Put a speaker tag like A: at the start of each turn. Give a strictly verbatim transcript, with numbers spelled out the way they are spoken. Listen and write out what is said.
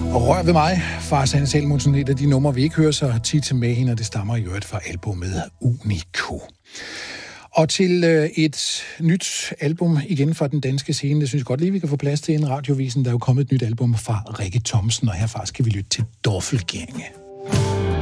A: Og Rør ved mig, fra Sanne Salomonsen, et af de numre, vi ikke hører så tit med hende, og det stammer i øvrigt fra albumet Unico. Og til øh, et nyt album igen fra den danske scene, det synes jeg godt lige, vi kan få plads til en radiovisen. Der er jo kommet et nyt album fra Rikke Thomsen, og herfra skal vi lytte til Dorfelgænge.